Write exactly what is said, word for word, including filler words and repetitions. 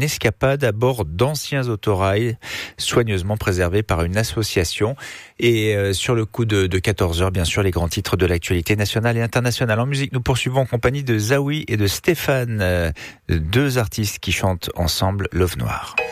escapade à bord d'anciens autorails soigneusement préservés par une association. Et euh, sur le coup de, de quatorze heures, bien sûr, les grands titres de l'actualité nationale et internationale. En musique, nous poursuivons en compagnie de Zawi et de Stéphane, euh, deux artistes qui chantent ensemble Love Noir.